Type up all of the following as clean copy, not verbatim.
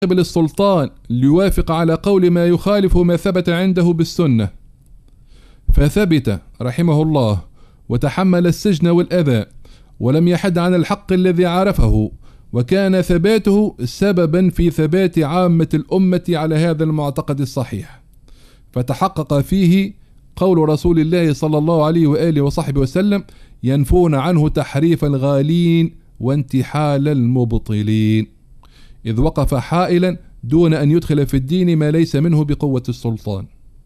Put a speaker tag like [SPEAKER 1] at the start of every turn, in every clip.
[SPEAKER 1] قبل السلطان ليوافق على قول ما يخالف ما ثبت عنده بالسنة، فثبت رحمه الله وتحمل السجن والأذى ولم يحد عن الحق الذي عرفه، وكان ثباته سببا في ثبات عامة الأمة على هذا المعتقد الصحيح، فتحقق فيه قول رسول الله صلى الله عليه وآله وصحبه وسلم: ينفون عنه تحريف الغالين وانتحال المبطلين، إذ وقف حائلا دون أن يدخل في الدين ما ليس منه بقوة السلطان.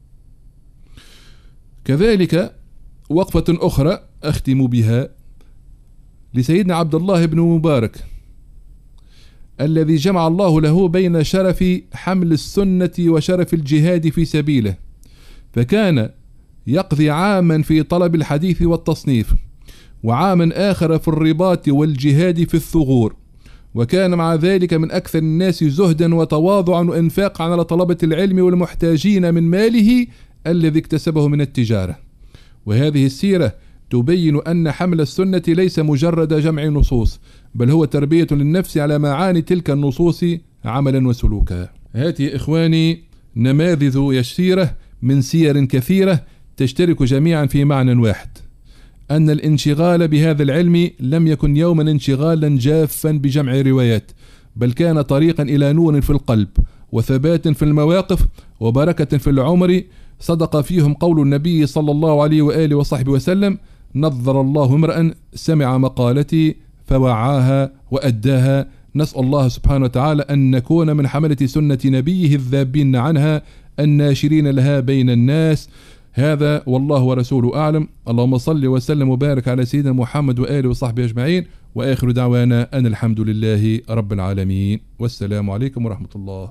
[SPEAKER 1] كذلك وقفة أخرى أختم بها لسيدنا عبد الله بن مبارك الذي جمع الله له بين شرف حمل السنة وشرف الجهاد في سبيله، فكان يقضي عاما في طلب الحديث والتصنيف، وعاما آخر في الرباط والجهاد في الثغور، وكان مع ذلك من أكثر الناس زهدا وتواضعا وإنفاقا على طلبة العلم والمحتاجين من ماله الذي اكتسبه من التجارة. وهذه السيرة تبين أن حمل السنة ليس مجرد جمع نصوص، بل هو تربية للنفس على معاني تلك النصوص عملا وسلوكا. هذه إخواني نماذج يسيرة من سير كثيرة تشترك جميعا في معنى واحد: أن الانشغال بهذا العلم لم يكن يوما انشغالا جافا بجمع روايات، بل كان طريقا إلى نور في القلب وثبات في المواقف وبركة في العمر، صدق فيهم قول النبي صلى الله عليه وآله وصحبه وسلم: نظر الله امرأ سمع مقالتي فوعاها وأداها. نسأل الله سبحانه وتعالى أن نكون من حملة سنة نبيه الذابين عنها الناشرين لها بين الناس. هذا والله ورسوله أعلم. اللهم صل وسلم وبارك على سيدنا محمد وآله وصحبه أجمعين، وآخر دعوانا أن الحمد لله رب العالمين، والسلام عليكم ورحمة الله.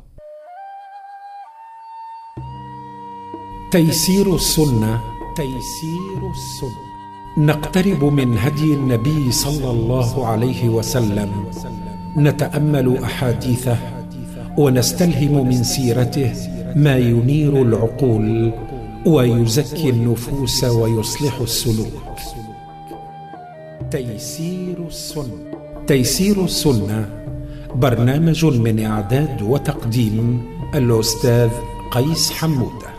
[SPEAKER 2] تيسير السنة. تيسير السنة. نقترب من هدي النبي صلى الله عليه وسلم، نتأمل أحاديثه ونستلهم من سيرته ما ينير العقول ويزكي النفوس ويصلح السلوك. تيسير السنة. تيسير السنة برنامج من إعداد وتقديم الأستاذ قيس حمودة.